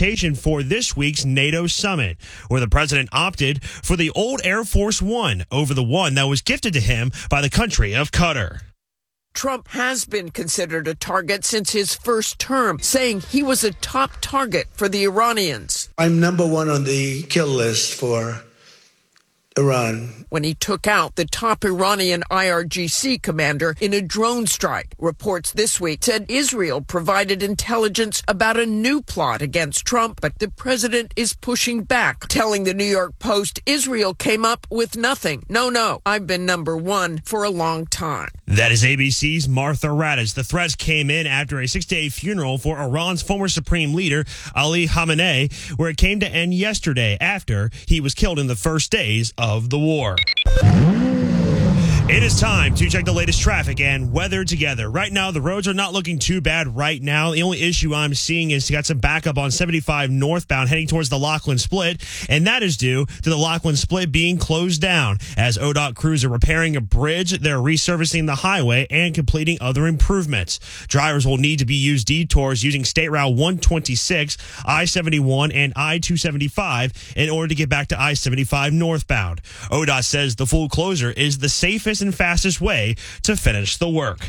invitation for this week's NATO summit, where the president opted for the old Air Force One over the one that was gifted to him by the country of Qatar. Trump has been considered a target since his first term, saying he was a top target for the Iranians. I'm number one on the kill list for Iran. When he took out the top Iranian IRGC commander in a drone strike. Reports this week said Israel provided intelligence about a new plot against Trump, but the president is pushing back, telling the New York Post Israel came up with nothing. No, I've been number one for a long time. That is ABC's Martha Raddatz. The threats came in after a 6-day funeral for Iran's former supreme leader, Ali Khamenei, where it came to end yesterday after he was killed in the first days of the war. It is time to check the latest traffic and weather together. Right now, the roads are not looking too bad right now. The only issue I'm seeing is you got some backup on 75 northbound heading towards the Laughlin Split, and that is due to the Laughlin Split being closed down. As ODOT crews are repairing a bridge, they're resurfacing the highway and completing other improvements. Drivers will need to use detours using State Route 126, I-71, and I-275 in order to get back to I-75 northbound. ODOT says the full closure is the safest and fastest way to finish the work.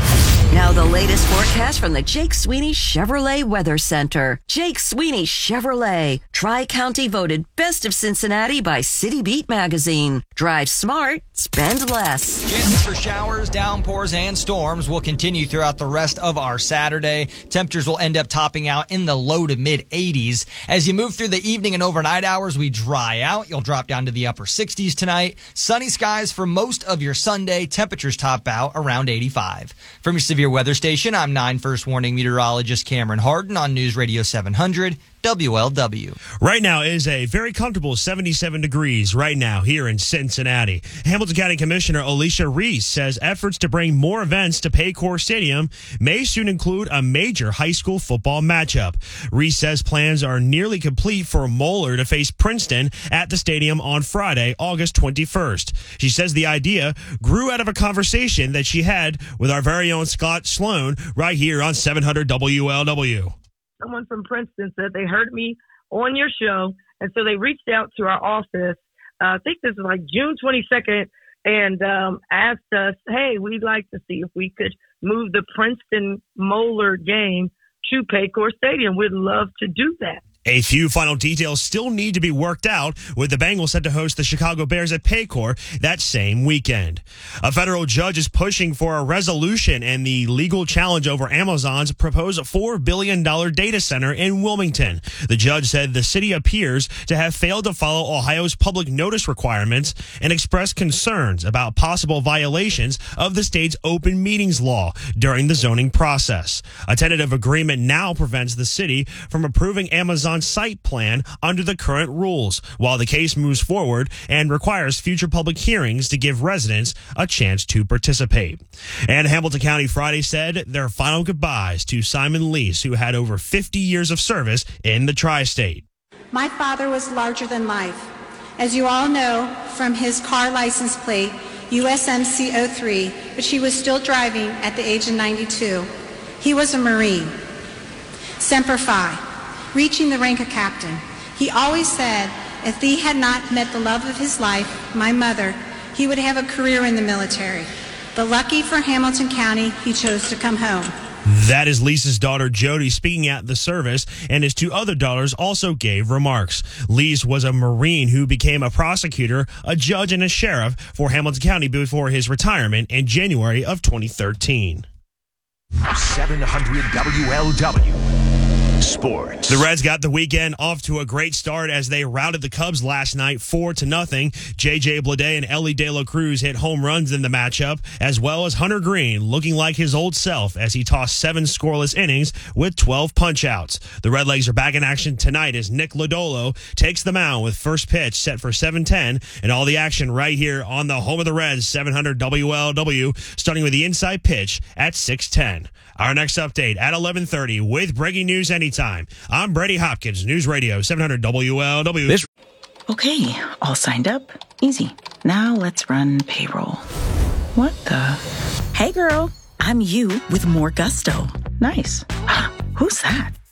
Now the latest forecast from the Jake Sweeney Chevrolet Weather Center. Jake Sweeney Chevrolet. Tri-County voted Best of Cincinnati by City Beat magazine. Drive smart, spend less. Chances for showers, downpours, and storms will continue throughout the rest of our Saturday. Temperatures will end up topping out in the low to mid 80s. As you move through the evening and overnight hours, we dry out. You'll drop down to the upper 60s tonight. Sunny skies for most of your Sunday. Temperatures top out around 85. From your severe weather station, I'm 9 First Warning meteorologist Cameron Harden on News Radio 700. WLW. Right now is a very comfortable 77 degrees right now here in Cincinnati. Hamilton County Commissioner Alicia Reese says efforts to bring more events to Paycor Stadium may soon include a major high school football matchup. Reese says plans are nearly complete for Moeller to face Princeton at the stadium on Friday, August 21st. She says the idea grew out of a conversation that she had with our very own Scott Sloan right here on 700 WLW. Someone from Princeton said they heard me on your show, and so they reached out to our office. I think this is like June 22nd, and asked us, hey, we'd like to see if we could move the Princeton-Moeller game to Paycor Stadium. We'd love to do that. A few final details still need to be worked out, with the Bengals set to host the Chicago Bears at Paycor that same weekend. A federal judge is pushing for a resolution in the legal challenge over Amazon's proposed $4 billion data center in Wilmington. The judge said the city appears to have failed to follow Ohio's public notice requirements and expressed concerns about possible violations of the state's open meetings law during the zoning process. A tentative agreement now prevents the city from approving Amazon's site plan under the current rules, while the case moves forward and requires future public hearings to give residents a chance to participate. And Hamilton County Friday said their final goodbyes to Simon Lease, who had over 50 years of service in the tri-state. My father was larger than life. As you all know from his car license plate, USMC 03, but she was still driving at the age of 92. He was a Marine. Semper Fi. Reaching the rank of captain. He always said if he had not met the love of his life, my mother, he would have a career in the military. But lucky for Hamilton County, he chose to come home. That is Lisa's daughter, Jody, speaking at the service, and his two other daughters also gave remarks. Lise was a Marine who became a prosecutor, a judge, and a sheriff for Hamilton County before his retirement in January of 2013. 700 WLW. Sports. The Reds got the weekend off to a great start as they routed the Cubs last night 4-0. J.J. Bleday and Ellie De La Cruz hit home runs in the matchup, as well as Hunter Green looking like his old self as he tossed 7 scoreless innings with 12 punch-outs. The Redlegs are back in action tonight as Nick Lodolo takes the mound with first pitch set for 7:10, and all the action right here on the home of the Reds, 700 WLW, starting with the inside pitch at 6:10. Our next update at 11:30 with breaking news anytime. I'm Brady Hopkins, News Radio 700 WLW. Okay, all signed up. Easy. Now let's run payroll. What the? Hey girl, I'm you with more gusto. Nice. Who's that?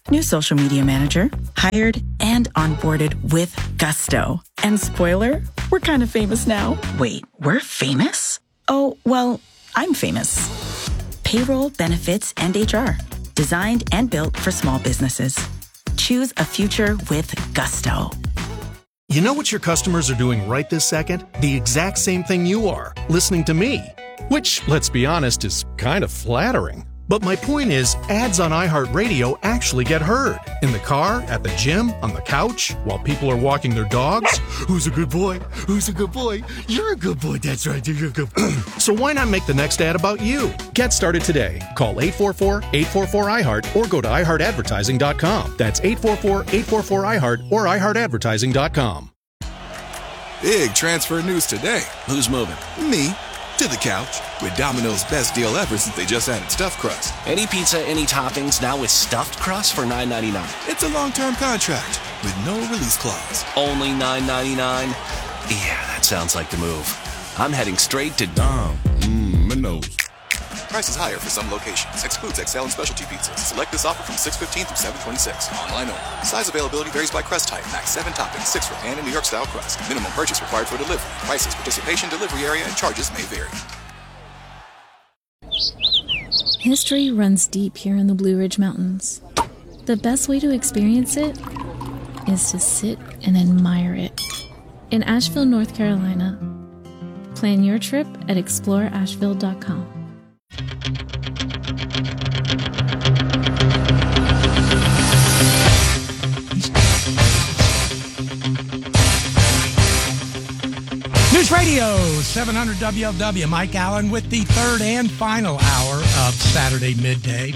New social media manager, hired and onboarded with gusto. And spoiler, we're kind of famous now. Wait, we're famous? Oh, well, I'm famous. Payroll, benefits, and HR. Designed and built for small businesses. Choose a future with gusto. You know what your customers are doing right this second? The exact same thing you are, listening to me. Which, let's be honest, is kind of flattering. But my point is, ads on iHeartRadio actually get heard. In the car, at the gym, on the couch, while people are walking their dogs. Who's a good boy? Who's a good boy? You're a good boy, that's right, you're a good boy. So why not make the next ad about you? Get started today. Call 844-844-iHeart or go to iHeartAdvertising.com. That's 844-844-iHeart or iHeartAdvertising.com. Big transfer news today. Who's moving? Me. To the couch with Domino's best deal ever since they just added stuffed crust. Any pizza, any toppings, now with stuffed crust for $9.99. It's a long-term contract with no release clause. Only $9.99? Yeah, that sounds like the move. I'm heading straight to Domino's. Prices higher for some locations. Excludes XL and specialty pizzas. Select this offer from 6/15 through 7/26. Online only. Size availability varies by crust type. Max 7 toppings, 6 for pan and New York style crust. Minimum purchase required for delivery. Prices, participation, delivery area, and charges may vary. History runs deep here in the Blue Ridge Mountains. The best way to experience it is to sit and admire it. In Asheville, North Carolina. Plan your trip at exploreasheville.com. News Radio 700 WLW. Mike Allen with the third and final hour of Saturday midday.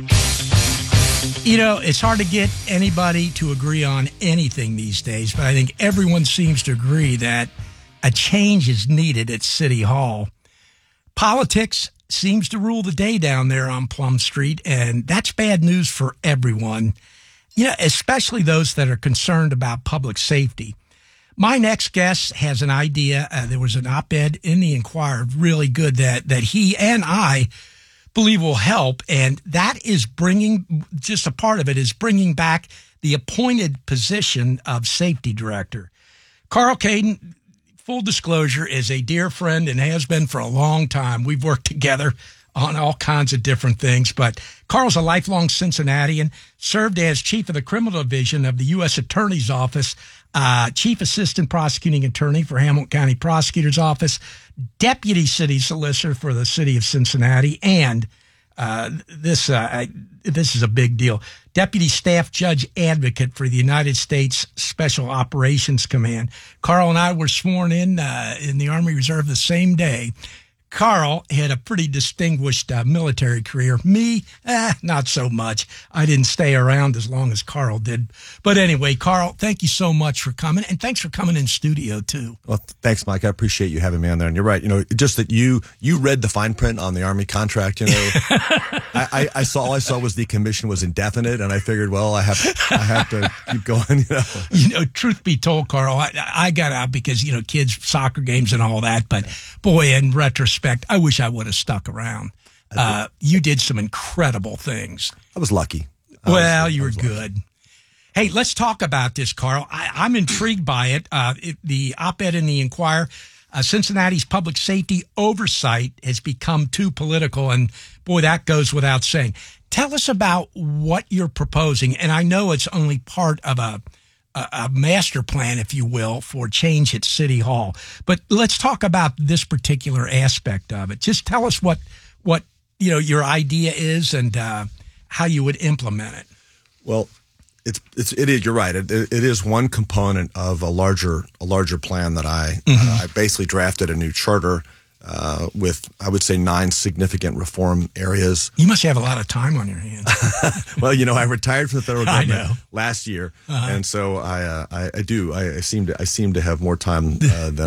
You know, it's hard to get anybody to agree on anything these days, but I think everyone seems to agree that a change is needed at City Hall. Politics seems to rule the day down there on Plum Street, and that's bad news for everyone, you know, especially those that are concerned about public safety. My next guest has an idea. There was an op-ed in the Enquirer, really good, that he and I believe will help, and that is bringing, just a part of it, is bringing back the appointed position of safety director. Carl Caden, full disclosure, is a dear friend and has been for a long time. We've worked together on all kinds of different things, but Carl's a lifelong Cincinnatian, served as chief of the criminal division of the U.S. Attorney's Office, chief assistant prosecuting attorney for Hamilton County Prosecutor's Office, deputy city solicitor for the city of Cincinnati, and this is a big deal, deputy staff judge advocate for the United States Special Operations Command. Carl and I were sworn in the Army Reserve the same day. Carl had a pretty distinguished military career. Me, not so much. I didn't stay around as long as Carl did. But anyway, Carl, thank you so much for coming, and thanks for coming in studio, too. Well, thanks, Mike. I appreciate you having me on there. And you're right. You know, just that you read the fine print on the Army contract, you know. all I saw was the commission was indefinite, and I figured, well, I have to keep going, you know. You know, truth be told, Carl, I got out because, you know, kids, soccer games and all that. But, boy, in retrospect, I wish I would have stuck around. You did some incredible things. I was lucky. You were good. Hey, let's talk about this, Carl. I'm intrigued by it. The op-ed in the Enquirer, Cincinnati's public safety oversight has become too political, and boy, that goes without saying. Tell us about what you're proposing, and I know it's only part of a master plan, if you will, for change at City Hall. But let's talk about this particular aspect of it. Just tell us what you know your idea is and how you would implement it. Well, it is. You're right. It is one component of a larger plan that I basically drafted a new charter with, I would say, 9 significant reform areas. You must have a lot of time on your hands. Well, you know, I retired from the federal government last year, and so I do. I seem to have more time than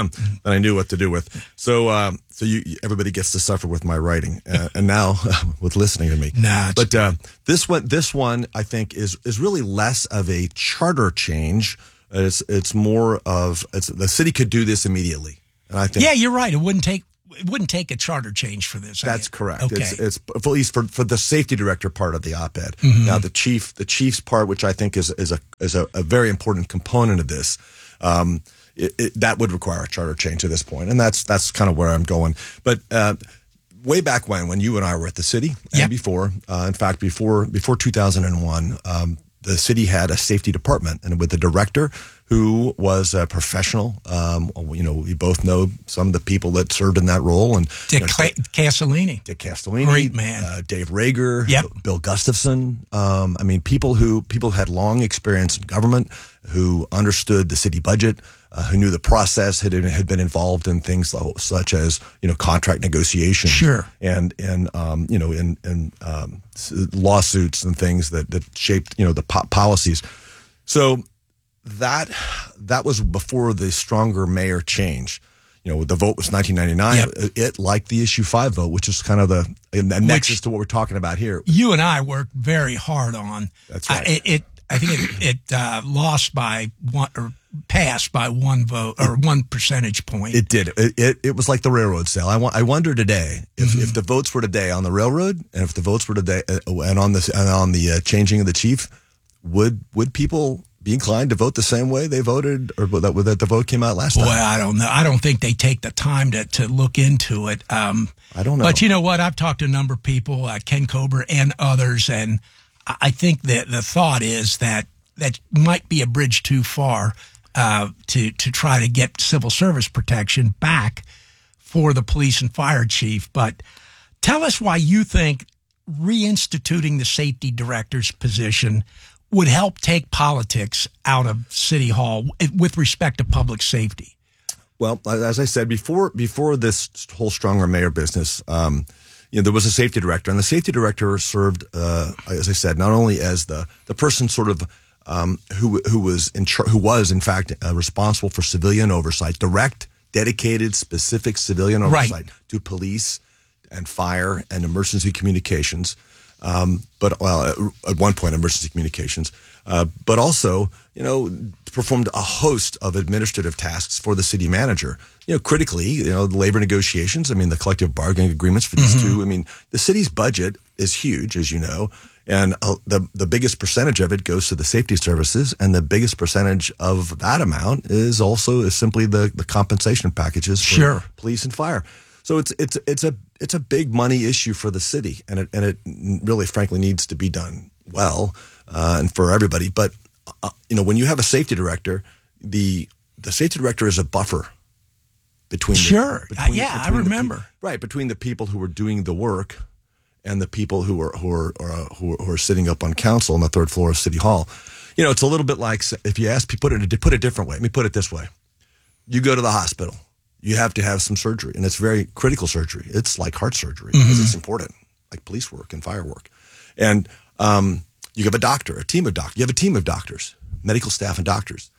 I knew what to do with. So everybody gets to suffer with my writing, and now with listening to me. But this one I think is really less of a charter change. It's more of the city could do this immediately. And I think, yeah, you're right. It wouldn't take it wouldn't take a charter change for this. That's correct. Okay. It's at least for the safety director part of the op-ed. Now the chief's part, which I think is a very important component of this, that would require a charter change at this point, and that's kind of where I'm going. But way back when you and I were at the city, and before, in fact, before 2001, the city had a safety department, and with the director who was a professional. We both know some of the people that served in that role, and Dick Castellini, great man, Dave Rager, Bill Gustafson. People who had long experience in government, who understood the city budget, who knew the process, had been involved in things such as contract negotiation, and lawsuits and things that shaped the policies. So that was before the stronger mayor change. The vote was 1999. It, like the issue 5 vote, which is kind of the nexus to what we're talking about here. You and I worked very hard on. That's right. I think it lost by one, or passed by one vote or 1 percentage point. It did. It was like the railroad sale. I wonder today if the votes were today on the railroad, and if the votes were today and on the changing of the chief, would people be inclined to vote the same way they voted, or that the vote came out last time? Boy, I don't know. I don't think they take the time to look into it. I don't know. But you know what? I've talked to a number of people, Ken Kober and others, and I think that the thought is that might be a bridge too far to try to get civil service protection back for the police and fire chief. But tell us why you think reinstituting the safety director's position would help take politics out of City Hall with respect to public safety. Well, as I said before this whole stronger mayor business, there was a safety director, and the safety director served, as I said, not only as the person sort of who was in fact responsible for civilian oversight, direct, dedicated, specific civilian oversight to police and fire and emergency communications. But at one point, emergency communications, but also, performed a host of administrative tasks for the city manager. Critically, the labor negotiations. The collective bargaining agreements for these two. The city's budget is huge, as you know, and the biggest percentage of it goes to the safety services, and the biggest percentage of that amount is simply the compensation packages for police and fire. So it's a big money issue for the city, and it really, frankly, needs to be done well and for everybody. But when you have a safety director, the safety director is a buffer between I remember between the people who are doing the work and the people who are sitting up on council on the third floor of City Hall. It's a little bit like, if you ask, put it a different way. Let me put it this way: you go to the hospital. You have to have some surgery, and it's very critical surgery. It's like heart surgery because it's important, like police work and fire work. And you have a doctor, a team of doctors. You have a team of doctors, medical staff and doctors.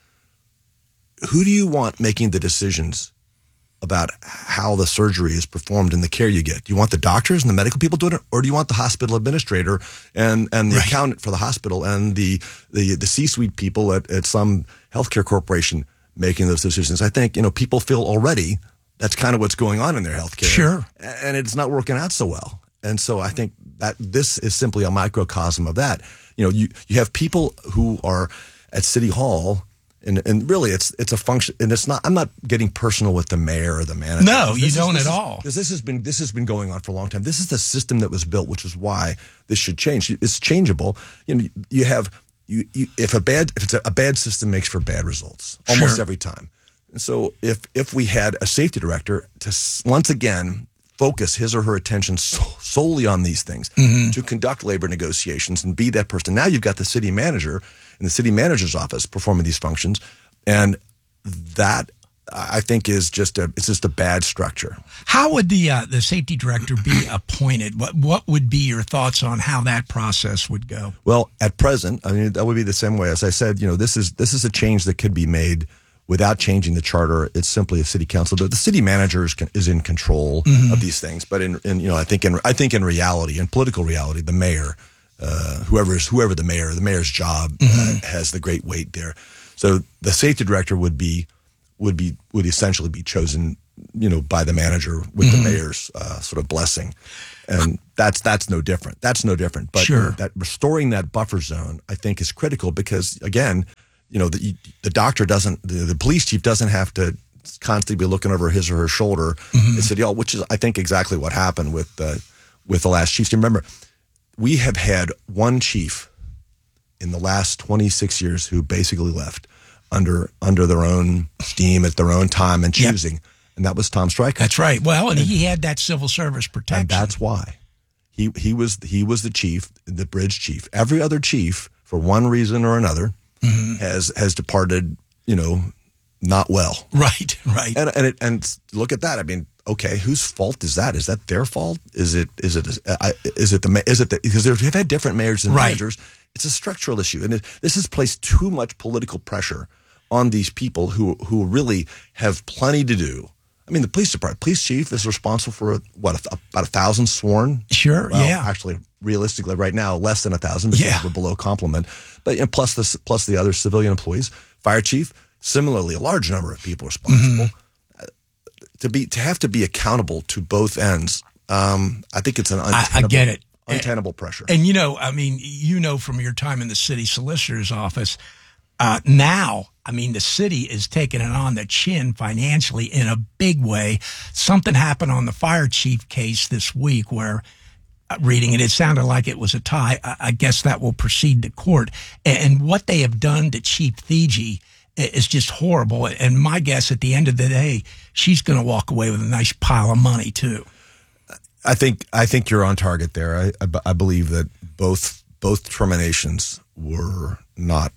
Who do you want making the decisions about how the surgery is performed and the care you get? Do you want the doctors and the medical people doing it, or do you want the hospital administrator and the accountant for the hospital and the C-suite people at some healthcare corporation making those decisions? I think, people feel already that's kind of what's going on in their healthcare. Sure. And it's not working out so well. And so I think that this is simply a microcosm of that. You have people who are at City Hall, and really it's a function, and it's not, I'm not getting personal with the mayor or the manager. No, you don't at all. Because this has been going on for a long time. This is the system that was built, which is why this should change. It's changeable. You have if it's a bad system makes for bad results almost every time. And so if we had a safety director to once again focus his or her attention solely on these things, to conduct labor negotiations and be that person. Now you've got the city manager in the city manager's office performing these functions, and that, I think, is just a bad structure. How would the safety director be appointed? What would be your thoughts on how that process would go? Well, at present, that would be the same way. As I said, this is a change that could be made without changing the charter. It's simply a city council. The city manager is in control of these things. But I think in reality, in political reality, the mayor, whoever the mayor's job has the great weight there. So the safety director would essentially be chosen by the manager with the mayor's sort of blessing. And that's no different. That's no different. But that restoring that buffer zone, I think, is critical because, again, the doctor doesn't, the police chief doesn't have to constantly be looking over his or her shoulder and said, which is, I think, exactly what happened with the last chiefs. You remember, we have had one chief in the last 26 years who basically left under their own steam at their own time and choosing. And that was Tom Stryker. That's right. Well, and he had that civil service protection. And that's why he was the chief, the bridge chief. Every other chief, for one reason or another, has departed, not well. Right. And look at that. I mean, okay, whose fault is that? Is that their fault? Is it because they've had different mayors and managers. It's a structural issue, and this has placed too much political pressure on these people who really have plenty to do. I mean, the police chief is responsible for about 1,000 sworn. Sure, well, actually, realistically, right now, less than 1,000 because we're below complement. But plus the other civilian employees. Fire chief, similarly, a large number of people responsible. To have to be accountable to both ends, I think it's an untenable, I get it. Untenable pressure. And from your time in the city solicitor's office, now, the city is taking it on the chin financially in a big way. Something happened on the fire chief case this week where, reading it sounded like it was a tie. I guess that will proceed to court. And what they have done to Chief Thigi is just horrible. And my guess, at the end of the day, she's going to walk away with a nice pile of money too. I think you're on target there. I believe that both terminations were not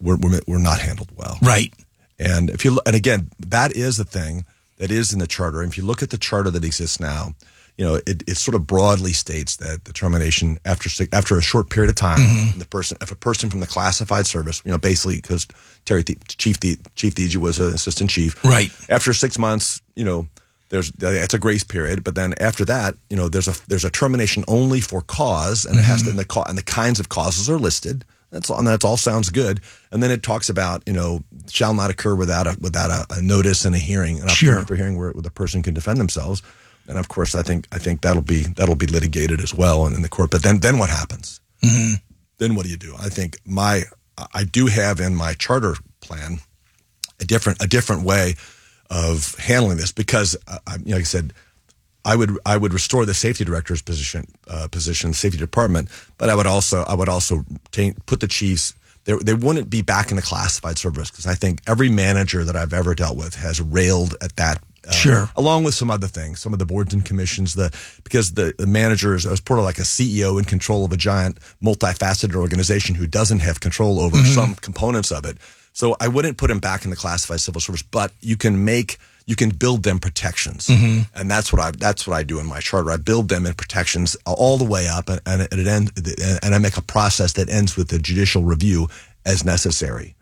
handled well. Right. And again, that is the thing that is in the charter. And if you look at the charter that exists now, it sort of broadly states that the termination after a short period of time, if a person from the classified service, basically because Chief Thigi was an assistant chief, right? After 6 months, it's a grace period, but then after that, there's a termination only for cause, and it has to, and the kinds of causes are listed. That all sounds good, and then it talks about shall not occur without a notice and a hearing, an opportunity for hearing where the person can defend themselves. And of course, I think that'll be litigated as well in the court. But then what happens? Then what do you do? I think I do have in my charter plan a different way of handling this because, like I said, I would restore the safety director's position, safety department, but I would also put the chiefs. They wouldn't be back in the classified service because I think every manager that I've ever dealt with has railed at that. Along with some other things, some of the boards and commissions, because the manager is sort of like a CEO in control of a giant, multifaceted organization who doesn't have control over some components of it. So I wouldn't put him back in the classified civil service, but you can build them protections, and that's what I do in my charter. I build them in protections all the way up, and I make a process that ends with the judicial review as necessary.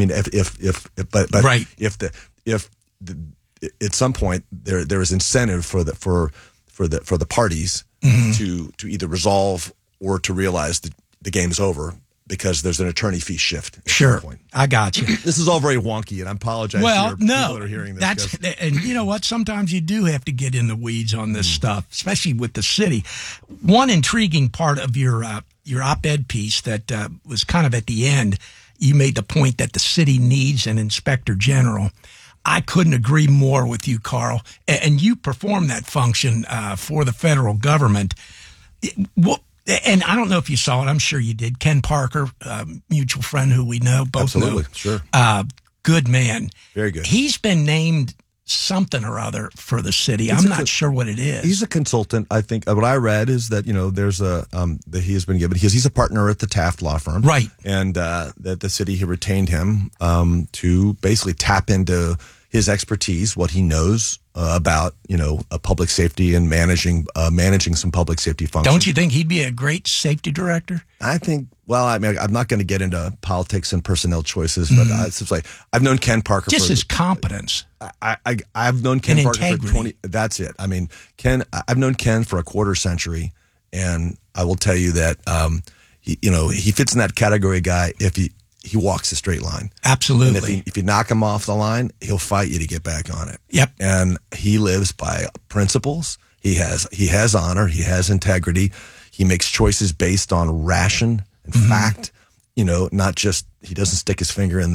If at some point there is incentive for the parties to either resolve or to realize that the game's over because there's an attorney fee shift. Sure, I got you. This is all very wonky, and I apologize to people that are hearing this. And you know what? Sometimes you do have to get in the weeds on this stuff, especially with the city. One intriguing part of your op-ed piece that was kind of at the end, you made the point that the city needs an inspector general. I couldn't agree more with you, Carl. And you perform that function for the federal government. And I don't know if you saw it. I'm sure you did. Ken Parker, mutual friend who we know, both Absolutely, know. Sure. Good man. Very good. He's been named something or other for the city. I'm not sure what it is. He's a consultant. I think what I read is that there's that he has been given because he's a partner at the Taft law firm, right? And that the city had retained him to basically tap into his expertise, what he knows about public safety and managing some public safety functions. Don't you think he'd be a great safety director? I think. Well, I'm not going to get into politics and personnel choices, but it's like I've known Ken Parker just his competence. I've known Ken Parker integrity. for 20. That's it. I mean, I've known Ken for a quarter century, and I will tell you that he fits in that category guy. If he walks a straight line. Absolutely. And if you knock him off the line, he'll fight you to get back on it. Yep. And he lives by principles. He has honor. He has integrity. He makes choices based on ration and fact. Not just, he doesn't stick his finger in